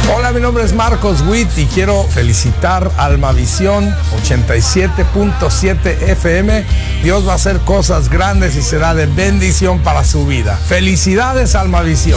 Hola, mi nombre es Marcos Witt y quiero felicitar a Almavisión 87.7 FM. Dios va a hacer cosas grandes y será de bendición para su vida. Felicidades, Almavisión.